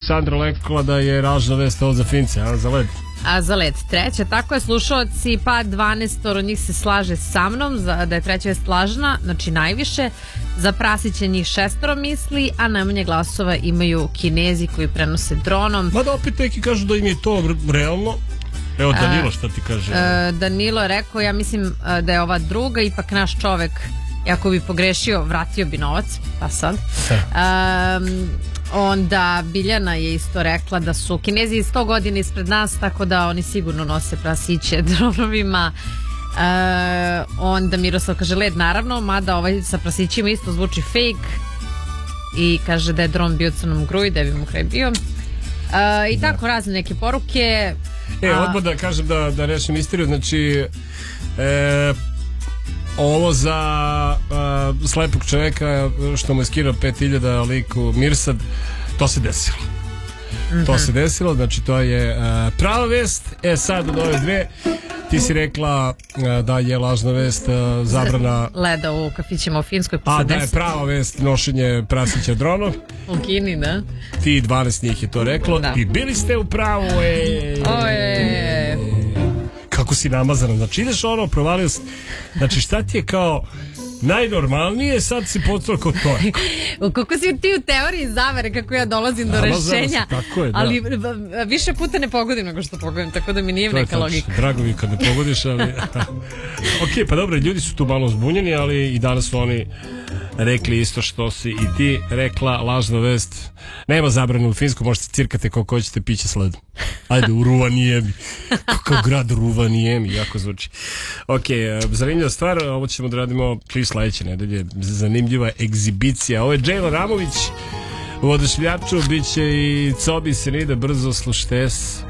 Sandra rekla da je lažna vest ovo za Fince, a za led. A za led treća, tako je, slušalci, pa 12 od njih se slaže sa mnom da je treća vest lažna, znači najviše. Za Prasića njih 6 misli, a najmanje glasova imaju Kinezi koji prenose dronom. Mada opet neki kažu da im je to realno. Evo Danilo, šta ti kaže? Danilo je rekao, ja mislim da je ova druga, ipak naš čovek, ako bi pogrešio, vratio bi novac, pa sad. Onda Biljana je isto rekla da su Kinezi 100 godina ispred nas, tako da oni sigurno nose prasiće dronovima. Onda Miroslav kaže led naravno, mada ovaj sa prasićima isto zvuči fake i kaže da je dron bio Crnom gruji, da bi mu kraj bio. I tako razne neke poruke. Odmah da kažem da rešim istoriju, znači ovo za slepog čoveka što mu je skirao 5000 liku Mirsad, to se desilo. To se desilo, znači to je prava vest. Sad od ove dve ti si rekla da je lažna vest zabrana leda u kafićima u Finskoj, a da je prava vest nošenje prasića dronom u Kini, da? Ti 12 njih je to reklo, da. I bili ste u pravu. Kako si namazana, znači ideš ono, provalio si, znači šta ti je kao najnormalnije, sad si postala kod toga. Kako si ti u teoriji zavere kako ja dolazim do rešenja, ali više puta ne pogodim nego što pogodim, tako da mi nije neka logika. Drago mi kad ne pogodiš, ali ok, pa dobro, ljudi su tu malo zbunjeni, ali i danas su oni rekli isto što si i ti rekla, lažna vest. Nema zabrane u Finsku, možete cirkate koliko hoćete piće s ledom. Ajde, u Rovaniemi. Kao grad Rovaniemi, jako zvuči. Ok, zanimljiva stvar, ovo ćemo da radimo 3 sledeće nedelje. Zanimljiva egzibicija. Ovo je Džejla Ramović u Odašljaču, bit će i Cobi Senida, brzo slušajte.